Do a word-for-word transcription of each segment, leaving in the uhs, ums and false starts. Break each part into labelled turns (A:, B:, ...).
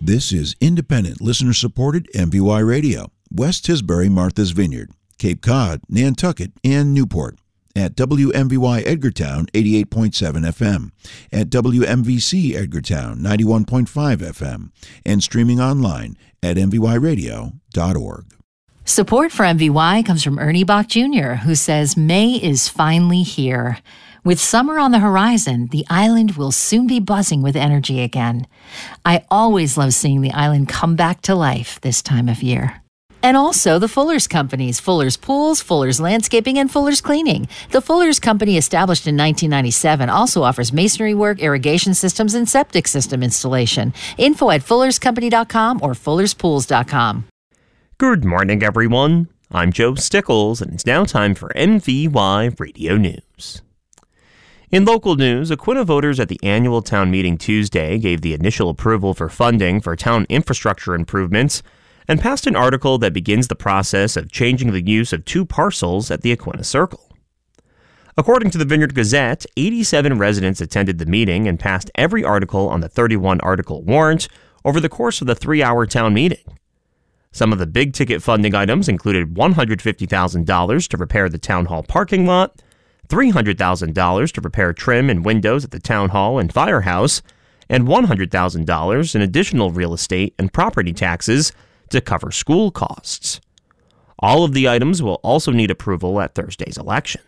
A: This is independent, listener-supported M V Y Radio, West Tisbury, Martha's Vineyard, Cape Cod, Nantucket, and Newport. At W M V Y Edgartown, eighty-eight point seven F M, at W M V C Edgartown, ninety-one point five F M, and streaming online at m v y radio dot org.
B: Support for M V Y comes from Ernie Bach Junior, who says May is finally here. With summer on the horizon, the island will soon be buzzing with energy again. I always love seeing the island come back to life this time of year. And also the Fuller's Companies, Fuller's Pools, Fuller's Landscaping, and Fuller's Cleaning. The Fuller's Company, established in nineteen ninety-seven, also offers masonry work, irrigation systems, and septic system installation. Info at fullers company dot com or fullers pools dot com.
C: Good morning, everyone. I'm Joe Stickles, and it's now time for M V Y Radio News. In local news, Aquinnah voters at the annual town meeting Tuesday gave the initial approval for funding for town infrastructure improvements and passed an article that begins the process of changing the use of two parcels at the Aquinnah Circle. According to the Vineyard Gazette, eighty-seven residents attended the meeting and passed every article on the thirty-one article warrant over the course of the three-hour town meeting. Some of the big-ticket funding items included one hundred fifty thousand dollars to repair the town hall parking lot, three hundred thousand dollars to repair trim and windows at the town hall and firehouse, and one hundred thousand dollars in additional real estate and property taxes to cover school costs. All of the items will also need approval at Thursday's election.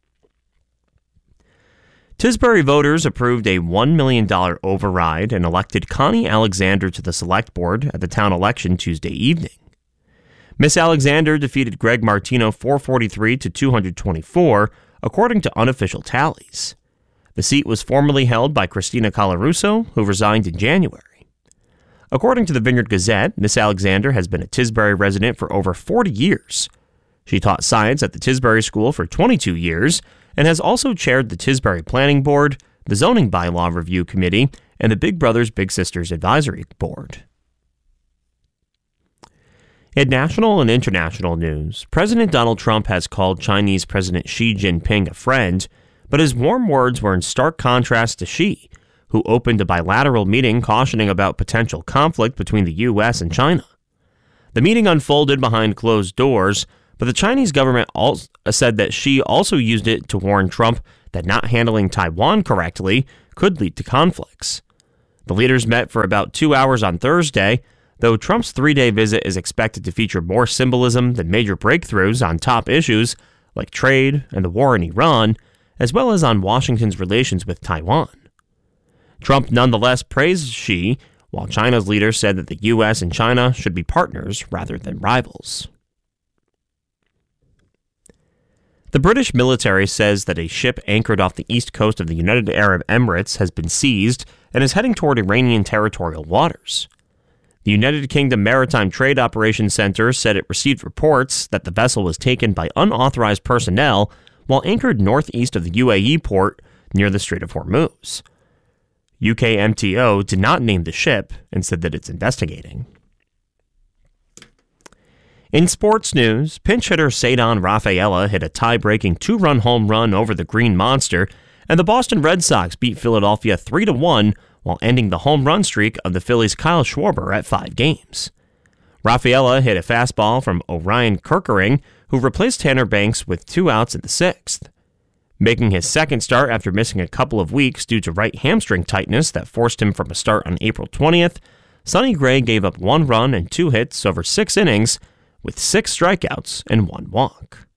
C: Tisbury voters approved a one million dollars override and elected Connie Alexander to the Select Board at the town election Tuesday evening. Miss Alexander defeated Greg Martino four forty-three to two twenty-four, according to unofficial tallies. The seat was formerly held by Christina Colarusso, who resigned in January. According to the Vineyard Gazette, Miss Alexander has been a Tisbury resident for over forty years. She taught science at the Tisbury School for twenty-two years and has also chaired the Tisbury Planning Board, the Zoning Bylaw Review Committee, and the Big Brothers Big Sisters Advisory Board. In national and international news, President Donald Trump has called Chinese President Xi Jinping a friend, but his warm words were in stark contrast to Xi, who opened a bilateral meeting cautioning about potential conflict between the U S and China. The meeting unfolded behind closed doors, but the Chinese government also said that Xi also used it to warn Trump that not handling Taiwan correctly could lead to conflicts. The leaders met for about two hours on Thursday, though Trump's three-day visit is expected to feature more symbolism than major breakthroughs on top issues like trade and the war in Iran, as well as on Washington's relations with Taiwan. Trump nonetheless praised Xi, while China's leader said that the U S and China should be partners rather than rivals. The British military says that a ship anchored off the east coast of the United Arab Emirates has been seized and is heading toward Iranian territorial waters. The United Kingdom Maritime Trade Operations Center said it received reports that the vessel was taken by unauthorized personnel while anchored northeast of the U A E port near the Strait of Hormuz. U K M T O did not name the ship and said that it's investigating. In sports news, pinch hitter Ceddanne Rafaela hit a tie-breaking two-run home run over the Green Monster, and the Boston Red Sox beat Philadelphia three to one while ending the home run streak of the Phillies' Kyle Schwarber at five games. Rafaela hit a fastball from Orion Kerkering, who replaced Tanner Banks with two outs in the sixth. Making his second start after missing a couple of weeks due to right hamstring tightness that forced him from a start on April twentieth, Sonny Gray gave up one run and two hits over six innings, with six strikeouts and one walk.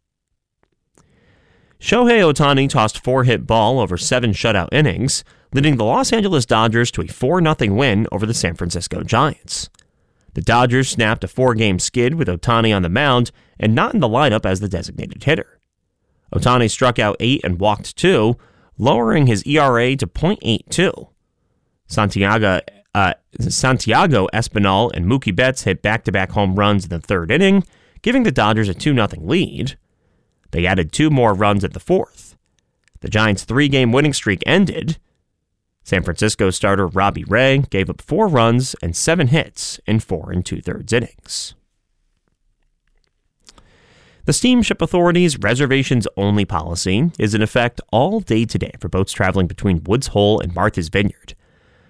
C: Shohei Ohtani tossed four-hit ball over seven shutout innings, leading the Los Angeles Dodgers to a four nothing win over the San Francisco Giants. The Dodgers snapped a four-game skid with Ohtani on the mound and not in the lineup as the designated hitter. Ohtani struck out eight and walked two, lowering his E R A to point eight two. Santiago, uh, Santiago Espinal and Mookie Betts hit back-to-back home runs in the third inning, giving the Dodgers a two nothing lead. They added two more runs at the fourth. The Giants' three-game winning streak ended. San Francisco starter Robbie Ray gave up four runs and seven hits in four and two-thirds innings. The Steamship Authority's reservations-only policy is in effect all day today for boats traveling between Woods Hole and Martha's Vineyard.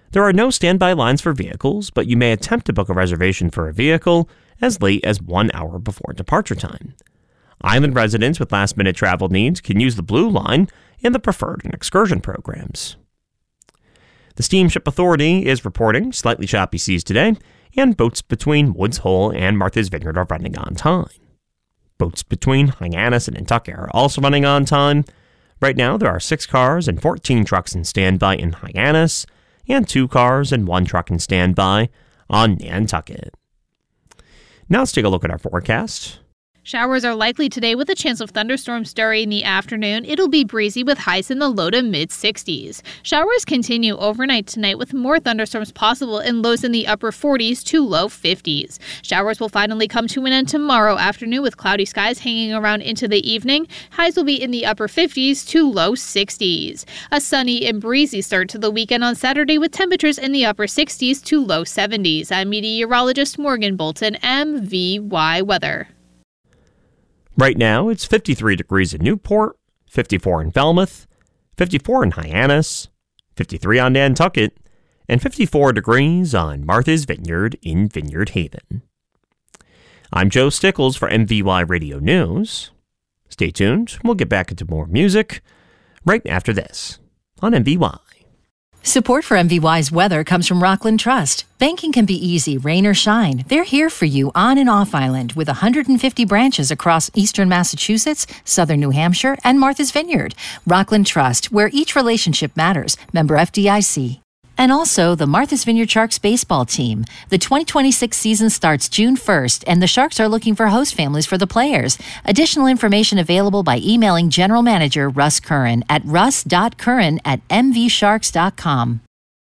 C: There are no standby lines for vehicles, but you may attempt to book a reservation for a vehicle as late as one hour before departure time. Island residents with last-minute travel needs can use the Blue Line in the Preferred and Excursion programs. The Steamship Authority is reporting slightly choppy seas today, and boats between Woods Hole and Martha's Vineyard are running on time. Boats between Hyannis and Nantucket are also running on time. Right now, there are six cars and fourteen trucks in standby in Hyannis, and two cars and one truck in standby on Nantucket. Now let's take a look at our forecast.
D: Showers are likely today with a chance of thunderstorms during the afternoon. It'll be breezy with highs in the low to mid sixties. Showers continue overnight tonight with more thunderstorms possible and lows in the upper forties to low fifties. Showers will finally come to an end tomorrow afternoon with cloudy skies hanging around into the evening. Highs will be in the upper fifties to low sixties. A sunny and breezy start to the weekend on Saturday with temperatures in the upper sixties to low seventies. I'm meteorologist Morgan Bolton, M V Y Weather.
C: Right now, it's fifty-three degrees in Newport, fifty-four in Falmouth, fifty-four in Hyannis, fifty-three on Nantucket, and fifty-four degrees on Martha's Vineyard in Vineyard Haven. I'm Joe Stickles for M V Y Radio News. Stay tuned. We'll get back into more music right after this on M V Y.
B: Support for M V Y's weather comes from Rockland Trust. Banking can be easy, rain or shine. They're here for you on and off island with one hundred fifty branches across eastern Massachusetts, southern New Hampshire, and Martha's Vineyard. Rockland Trust, where each relationship matters. Member F D I C. And also the Martha's Vineyard Sharks baseball team. The twenty twenty-six season starts June first, and the Sharks are looking for host families for the players. Additional information available by emailing General Manager Russ Curran at russ dot curran at m v sharks dot com.